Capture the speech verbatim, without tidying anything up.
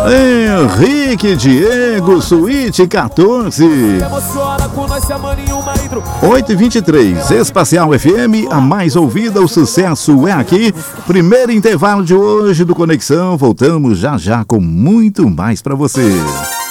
Henrique Diego, suíte quatorze. oito e vinte e três, Espacial F M, a mais ouvida, o sucesso é aqui. Primeiro intervalo de hoje do Conexão. Voltamos já já com muito mais pra você.